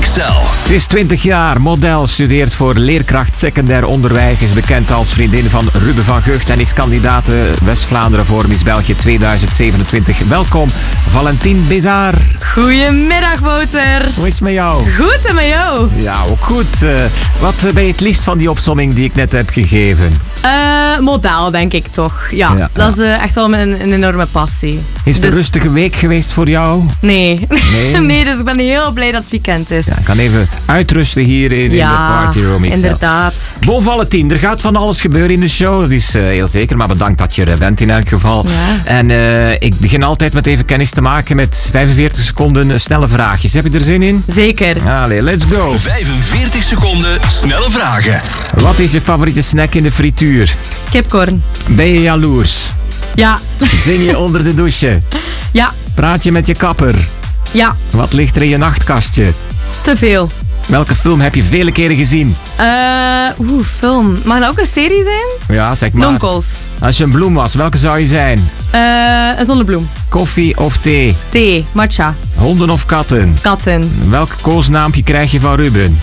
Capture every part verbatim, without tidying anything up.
Excel. Ze is twintig jaar, model, studeert voor leerkracht secundair onderwijs, is bekend als vriendin van Ruben van Gucht en is kandidaat West-Vlaanderen voor Miss België tweeduizend zevenentwintig. Welkom, Valentine Bézard. Goedemiddag, Wouter. Hoe is het met jou? Goed, en met jou? Ja, ook goed. Uh, wat ben je het liefst van die opsomming die ik net heb gegeven? Uh, model, denk ik toch. Ja, ja dat ja. is uh, echt wel een, een enorme passie. Is het dus... een rustige week geweest voor jou? Nee. Nee? Nee, dus ik ben heel blij dat het weekend is. Ja, ik kan even uitrusten hier in, ja, in de Party Room. Ja, inderdaad. Bon, Valentine, er gaat van alles gebeuren in de show. Dat is uh, heel zeker, maar bedankt dat je er bent in elk geval. Ja. En uh, ik begin altijd met even kennis te maken met vijfenveertig seconden snelle vraagjes. Heb je er zin in? Zeker. Allee, let's go. vijfenveertig seconden snelle vragen. Wat is je favoriete snack in de frituur? Kipcorn. Ben je jaloers? Ja. Zing je onder de douche? Ja. Praat je met je kapper? Ja. Wat ligt er in je nachtkastje? Te veel. Welke film heb je vele keren gezien? Uh, Oeh, film. Mag dat ook een serie zijn? Ja, zeg maar. Nonkels. Als je een bloem was, welke zou je zijn? Uh, een zonnebloem. Koffie of thee? Thee. Matcha. Honden of katten? Katten. Welk koosnaampje krijg je van Ruben?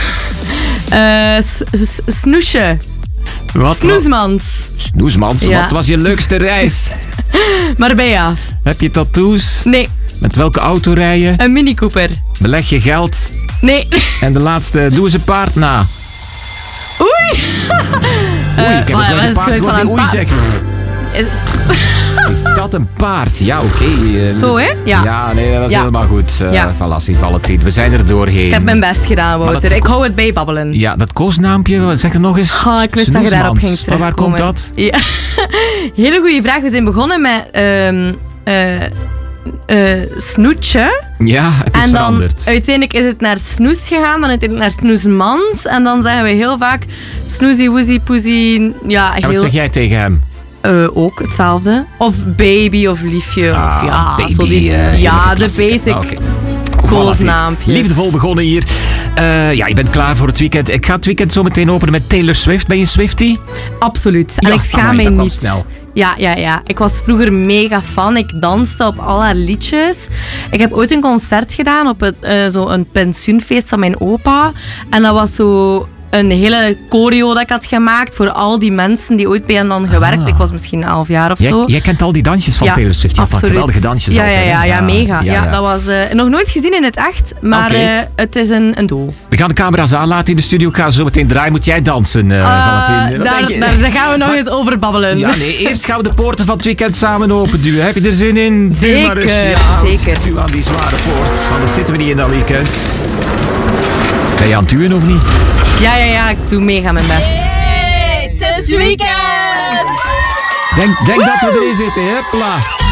uh, s- s- snoesje. Wat, Snoesmans. Snoesmans? Ja. Wat was je leukste reis? Marbella. Heb je tattoos? Nee. Met welke auto rij je? Een Mini Cooper. Beleg je geld? Nee. En de laatste, doe eens een paard na. Oei. Oei, ik heb Uh, het nooit een paard gehoord die oei zegt. Is... Is dat een paard? Ja, oké. Okay. Uh, Zo, hè? Ja. Ja, nee, dat is Ja. helemaal goed. Uh, Ja. Valassie, Valentine. We zijn er doorheen. Ik heb mijn best gedaan, Wouter. dat- Ik hou het bijbabbelen. Ja, dat koosnaampje, zeg er nog eens. Oh, ik wist dat je daarop ging Snoesmans. Van waar komt terugkomen. dat? Ja. Hele goede vraag. We zijn begonnen met um, uh, uh, snoetje. Ja, het is En dan veranderd. uiteindelijk is het naar snoes gegaan, dan uiteindelijk naar snoesmans. En dan zeggen we heel vaak snoezie, woezie, poezie. Ja, En wat heel... zeg jij tegen hem? Uh, ook hetzelfde. Of baby of liefje. Ah, of ja, baby, zo die, uh, ja, heerlijke de klassieker. basic Oké. koosnaampjes. Liefdevol begonnen hier. Uh, ja, je bent klaar voor het weekend. Ik ga het weekend zo meteen openen met Taylor Swift. Ben je Swiftie? Absoluut. En Ja, ik schaam amai, mij dat kwam niet. snel. Ja, ja, ja. Ik was vroeger mega fan. Ik danste op al haar liedjes. Ik heb ooit een concert gedaan op het, uh, zo een pensioenfeest van mijn opa. En dat was zo een hele choreo dat ik had gemaakt voor al die mensen die ooit bij hen dan gewerkt. Ah. Ik was misschien een half jaar of Jij, zo. jij kent al die dansjes van Ja, Taylor Swift. Ja, van absoluut. geweldige dansjes ja, altijd. ja, ja, hè? ja, mega. Ja, ja, ja. Dat was uh, nog nooit gezien in het echt, maar Oké. uh, het is een, een doel. We gaan de camera's aanlaten in de studio. Ik ga zo meteen draaien. Moet jij dansen, uh, Uh, Valentine? Wat daar, denk je? daar, daar gaan we nog Maar- eens over babbelen. Ja, nee, eerst gaan we de poorten van het weekend samen openduwen. Heb je er zin in? Duw Zeker, maar eens. Ja, zeker. Duw aan die zware poort, anders zitten we niet in dat weekend. Ben je aan het duwen of niet? Ja, ja, ja. Ik doe mega mijn best. Hey, het is weekend! Denk, denk dat we erin zitten, hè? Pla.